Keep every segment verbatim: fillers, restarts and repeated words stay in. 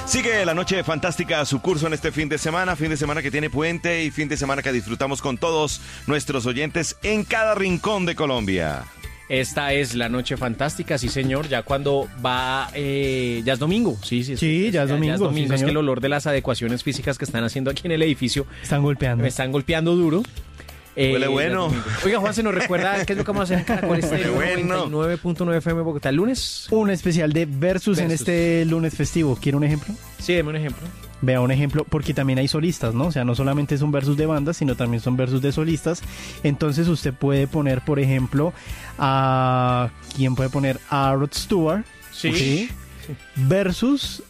Sigue la noche fantástica a su curso en este fin de semana, fin de semana que tiene puente y fin de semana que disfrutamos con todos nuestros oyentes en cada rincón de Colombia. Esta es la noche fantástica, sí señor, ya cuando va, eh, ya es domingo, sí, sí. Sí, es, ya es domingo, Ya es domingo, sí, es que señor. el olor de las adecuaciones físicas que están haciendo aquí en el edificio Están golpeando. me están golpeando duro. Eh, Huele bueno. Oiga, Juan, ¿se nos recuerda qué es lo que vamos a hacer en Caracol Estéreo? Bueno. noventa y nueve punto nueve F M Bogotá, el lunes. Un especial de Versus, en Versus. este lunes festivo. ¿Quiere un ejemplo? Sí, deme un ejemplo. Vea un ejemplo, porque también hay solistas, ¿no? O sea, no solamente es un versus de bandas, sino también son versus de solistas. Entonces usted puede poner, por ejemplo, a... ¿Quién puede poner? A Rod Stewart. Sí. Versus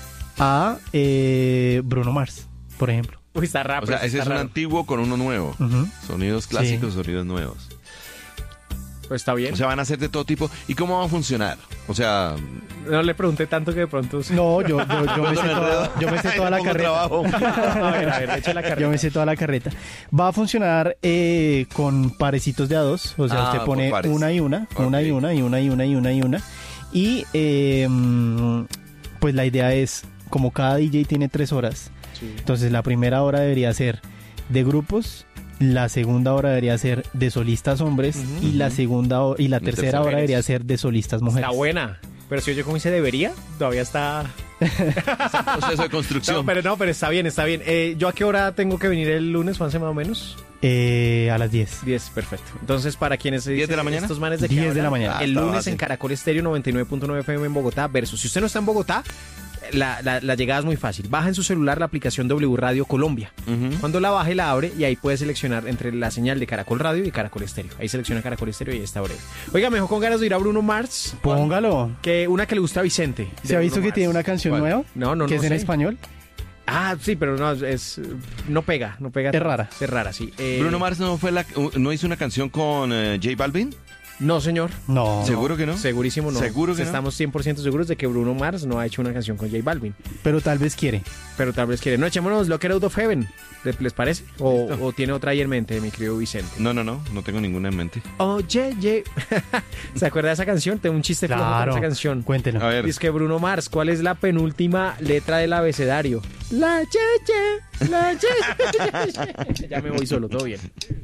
a eh, Bruno Mars, por ejemplo. Uy, está raro. O sea, ese está es un raro. antiguo con uno nuevo. Ujú. Sonidos clásicos, sonidos nuevos. Pues está bien. O sea, van a ser de todo tipo. ¿Y cómo va a funcionar? O sea, No le pregunté tanto que de pronto... No, yo, yo, yo me sé toda, yo me sé toda la Pongo carreta. trabajo. A ver, a ver, eche la carrera. Yo me sé toda la carreta. Va a funcionar eh, con parecitos de a dos. O sea, Ah, usted por pone pares. una y una, una Ok. y una, y una y una y una y una. Y eh, mm, pues la idea es, como cada D J tiene tres horas, Sí. entonces la primera hora debería ser de grupos, la segunda hora debería ser de solistas hombres, Ujú. y la segunda ho- y la De tercera hora mujeres. debería ser de solistas mujeres. Está buena. Pero si yo como dice debería, todavía está... Proceso de construcción. No, pero no, pero está bien, está bien. Eh, ¿Yo a qué hora tengo que venir el lunes, Juanse, más o menos? Eh, a las diez. diez, perfecto. Entonces, para quienes se ¿diez de dicen la mañana? estos manes de qué diez de hablan, la mañana. Ah, el está lunes fácil. en Caracol Estéreo noventa y nueve punto nueve F M en Bogotá versus. Si usted no está en Bogotá, la, la, la llegada es muy fácil. Baja en su celular la aplicación W Radio Colombia. Ujú. Cuando la baje, la abre y ahí puede seleccionar entre la señal de Caracol Radio y Caracol Estéreo. Ahí selecciona Caracol Estéreo y ahí está breve. Oiga, mejor con ganas de ir a Bruno Mars. Póngalo. Que una que le gusta a Vicente. ¿Se de ha visto Bruno que Mars. tiene una canción ¿Cuál? nueva? No, no, que no es en sé. español. Ah, sí, pero no, es, no pega, no pega. Es rara. Es rara, sí. Eh, Bruno Mars no fue la, no hizo una canción con eh, J Balvin. No, señor. No. ¿Seguro que no? Segurísimo no. ¿Seguro que no? Estamos cien por ciento seguros de que Bruno Mars no ha hecho una canción con J Balvin. Pero tal vez quiere. Pero tal vez quiere. No, echémonos Locker Out of Heaven. ¿Les, les parece? O, o tiene otra ahí en mente, mi querido Vicente. No, no, no, no tengo ninguna en mente. Oye, ye. ¿Se acuerda de esa canción? Tengo un chiste flojo con Claro. esa canción. Cuéntelo. A ver. Dice que Bruno Mars, ¿cuál es la penúltima letra del abecedario? La ye, ye, la ye, ye, ye. Ya me voy solo, todo bien.